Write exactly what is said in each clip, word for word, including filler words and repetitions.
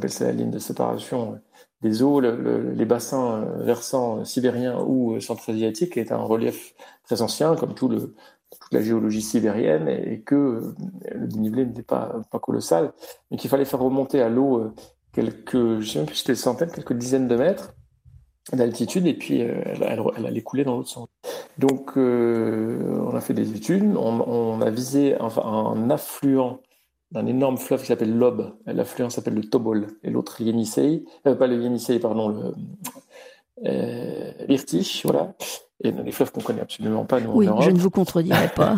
appelle ça la ligne de séparation des eaux, le, le, les bassins versants sibériens ou centra-asiatiques est un relief très ancien, comme tout le, toute la géologie sibérienne, et, et que le dénivelé n'était pas, pas colossal, mais qu'il fallait faire remonter à l'eau quelques, je ne sais même plus si c'était des centaines, quelques dizaines de mètres d'altitude, et puis euh, elle, elle, elle allait couler dans l'autre sens. Donc, euh, on a fait des études, on, on a visé un, un affluent d'un énorme fleuve qui s'appelle l'Ob. L'affluent s'appelle le Tobol, et l'autre Yenisei, euh, pas le Yenisei, pardon, le euh, l'Irtych, voilà. Et les fleuves qu'on connaît absolument pas, nous, oui, en Europe. Je ne vous contredirai pas.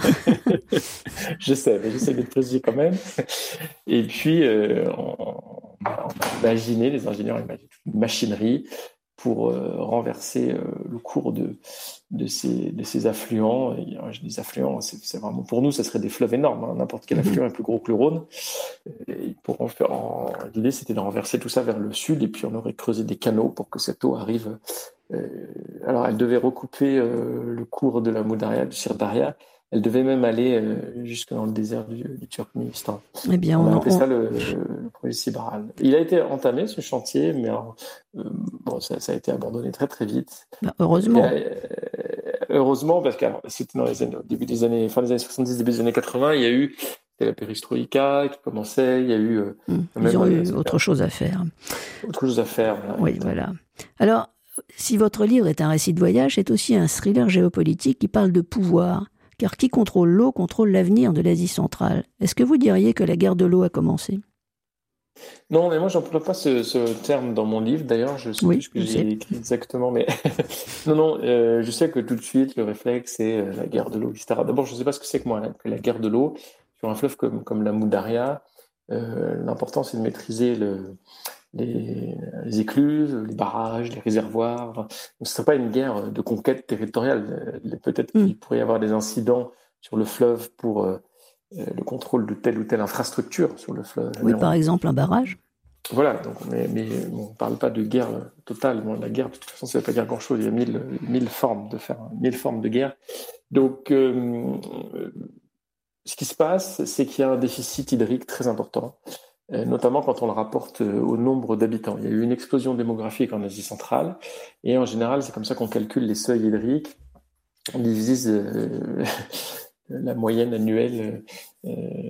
Je sais, mais j'essaie d'être précis quand même. Et puis, euh, on, on a imaginé, les ingénieurs imaginent une machinerie pour euh, renverser euh, le cours de, de, ces, de ces affluents. Et, euh, je dis affluents, c'est, c'est vraiment, pour nous, ça serait des fleuves énormes. Hein. N'importe quel affluent est plus gros que le Rhône. Et pour en faire, en, l'idée, c'était de renverser tout ça vers le sud, et puis on aurait creusé des canaux pour que cette eau arrive. Euh, alors, elle devait recouper euh, le cours de la Moudaria, du Sirdaria. Elle devait même aller euh, jusque dans le désert du, du Turkménistan. Eh bien, on, on a en, appelé on... ça le, le projet Sibral. Il a été entamé, ce chantier, mais alors, euh, bon, ça, ça a été abandonné très très vite. Bah, heureusement. Et, euh, heureusement, parce que alors, c'était dans les années, au début des années, fin des années soixante-dix, début des années quatre-vingts, il y a eu la perestroïka qui commençait, il y a eu... Euh, mmh, même, ils ont euh, eu autre chose à faire. Autre chose à faire. Voilà, oui, voilà. Alors, si votre livre est un récit de voyage, c'est aussi un thriller géopolitique qui parle de pouvoir. Car qui contrôle l'eau contrôle l'avenir de l'Asie centrale. Est-ce que vous diriez que la guerre de l'eau a commencé ? Non, mais moi, j'emploie pas ce, ce terme dans mon livre. D'ailleurs, je sais oui, plus ce que je j'ai sais. écrit exactement, mais non, non, euh, je sais que tout de suite, le réflexe, c'est euh, la guerre de l'eau, et cetera. D'abord, je sais pas ce que c'est que moi, hein, que la guerre de l'eau. Sur un fleuve comme, comme la Moudaria, euh, l'important, c'est de maîtriser le, les, les écluses, les barrages, les réservoirs. Donc, ce serait pas une guerre de conquête territoriale. Euh, Peut-être Mm. qu'il pourrait y avoir des incidents sur le fleuve pour euh, le contrôle de telle ou telle infrastructure sur le fleuve. Oui, Mais par on, exemple, un barrage. Voilà, donc, mais, mais on ne parle pas de guerre totale. Bon, la guerre, de toute façon, ça ne veut pas dire grand-chose. Il y a mille, mille formes de faire, mille formes de guerre. Donc, euh, ce qui se passe, c'est qu'il y a un déficit hydrique très important, euh, notamment quand on le rapporte au nombre d'habitants. Il y a eu une explosion démographique en Asie centrale, et en général, c'est comme ça qu'on calcule les seuils hydriques. On divise euh, la moyenne annuelle euh,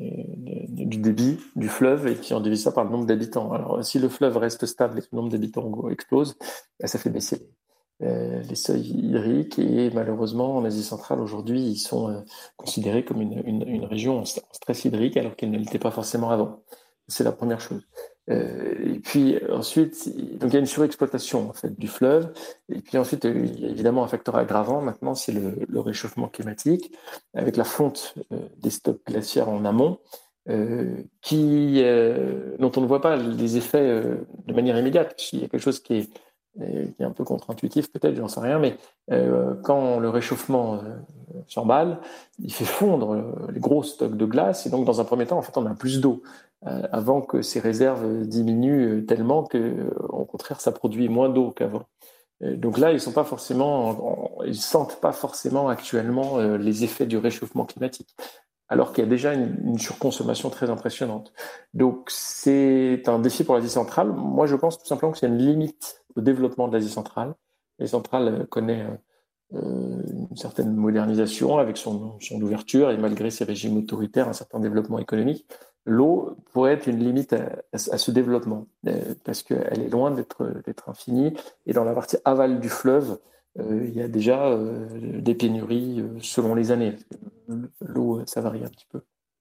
du débit du fleuve, et puis on divise ça par le nombre d'habitants. Alors, si le fleuve reste stable et que le nombre d'habitants explose, ça fait baisser euh, les seuils hydriques, et malheureusement, en Asie centrale, aujourd'hui, ils sont euh, considérés comme une, une, une région en stress hydrique, alors qu'ils ne l'étaient pas forcément avant. C'est la première chose. Euh, et puis ensuite, donc il y a une surexploitation en fait du fleuve. Et puis ensuite, il y a évidemment un facteur aggravant. Maintenant, c'est le, le réchauffement climatique, avec la fonte euh, des stocks glaciaires en amont, euh, qui, euh, dont on ne voit pas les effets euh, de manière immédiate. Il y a quelque chose qui est, euh, qui est un peu contre-intuitif, peut-être, j'en sais rien, mais euh, quand le réchauffement euh, s'emballe, il fait fondre euh, les gros stocks de glace, et donc dans un premier temps, en fait, on a plus d'eau. Euh, avant que ces réserves diminuent tellement que, euh, au contraire, ça produit moins d'eau qu'avant. Euh, donc là, ils sont pas forcément, ils sentent pas forcément actuellement euh, les effets du réchauffement climatique, alors qu'il y a déjà une, une surconsommation très impressionnante. Donc c'est un défi pour l'Asie centrale. Moi, je pense tout simplement qu'il y a une limite au développement de l'Asie centrale. L'Asie centrale connaît euh, une certaine modernisation avec son, son ouverture, et malgré ses régimes autoritaires, un certain développement économique. L'eau pourrait être une limite à, à, à ce développement, euh, parce qu'elle est loin d'être, d'être infinie. Et dans la partie aval du fleuve, euh, il y a déjà euh, des pénuries euh, selon les années. L'eau, ça varie un petit peu.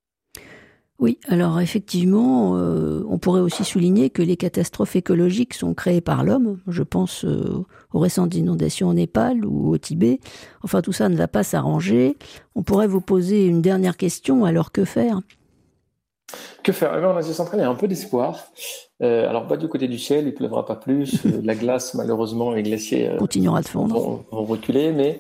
Oui, alors effectivement, euh, on pourrait aussi souligner que les catastrophes écologiques sont créées par l'homme. Je pense euh, aux récentes inondations au Népal ou au Tibet. Enfin, tout ça ne va pas s'arranger. On pourrait vous poser une dernière question, alors que faire ? Que faire ? En Asie centrale, il y a un peu d'espoir. Euh, alors, pas du côté du ciel, il ne pleuvra pas plus. Euh, la glace, malheureusement, les glaciers euh, continuera de fondre. Vont, vont reculer, mais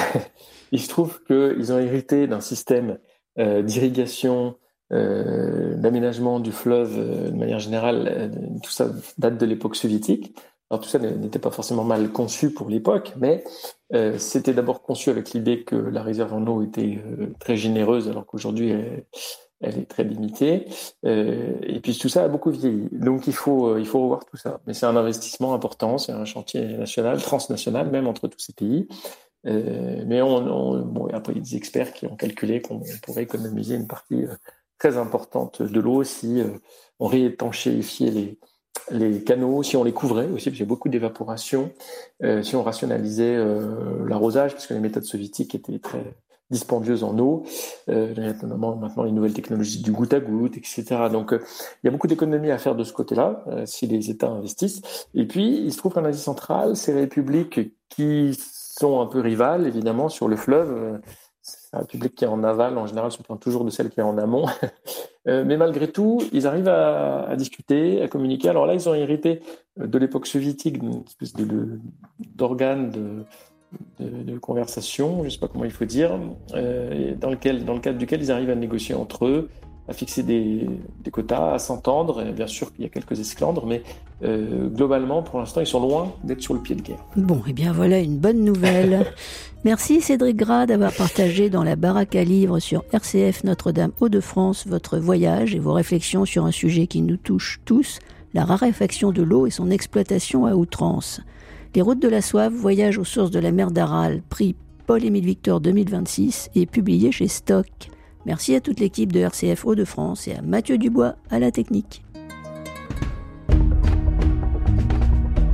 il se trouve qu'ils ont hérité d'un système euh, d'irrigation, euh, d'aménagement du fleuve euh, de manière générale. Euh, tout ça date de l'époque soviétique. Alors tout ça n'était pas forcément mal conçu pour l'époque, mais euh, c'était d'abord conçu avec l'idée que la réserve en eau était euh, très généreuse, alors qu'aujourd'hui elle, elle est très limitée. Euh, et puis tout ça a beaucoup vieilli. Donc il faut, euh, il faut revoir tout ça. Mais c'est un investissement important, c'est un chantier national, transnational, même entre tous ces pays. Euh, mais on, on, bon, après, il y a des experts qui ont calculé qu'on pourrait économiser une partie euh, très importante de l'eau si euh, on réétanchéifiait les, les canaux, si on les couvrait aussi, parce qu'il y a beaucoup d'évaporation, euh, si on rationalisait euh, l'arrosage, parce que les méthodes soviétiques étaient très dispendieuses en eau, euh, notamment maintenant les nouvelles technologies du goutte à goutte, et cetera. Donc euh, il y a beaucoup d'économies à faire de ce côté-là, euh, si les États investissent. Et puis, il se trouve qu'en Asie centrale, ces républiques qui sont un peu rivales, évidemment, sur le fleuve, euh, c'est la république qui est en aval, en général, se plaint toujours de celle qui est en amont. euh, mais malgré tout, ils arrivent à, à discuter, à communiquer. Alors là, ils ont hérité de l'époque soviétique, d'une espèce de, de, d'organe de De, de conversation, je ne sais pas comment il faut dire, euh, dans, lequel, dans le cadre duquel ils arrivent à négocier entre eux, à fixer des, des quotas, à s'entendre. Et bien sûr qu'il y a quelques esclandres, mais euh, globalement, pour l'instant, ils sont loin d'être sur le pied de guerre. Bon, et eh bien voilà une bonne nouvelle. Merci Cédric Gras d'avoir partagé dans la baraque à livres sur R C F Notre-Dame Hauts-de-France votre voyage et vos réflexions sur un sujet qui nous touche tous, la raréfaction de l'eau et son exploitation à outrance. Les routes de la soif, voyage aux sources de la mer d'Aral, prix Paul-Émile Victor deux mille vingt-six et publié chez Stock. Merci à toute l'équipe de R C F Hauts-de-France et à Mathieu Dubois à la technique.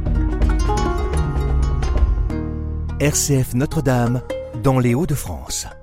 R C F Notre-Dame, dans les Hauts-de-France.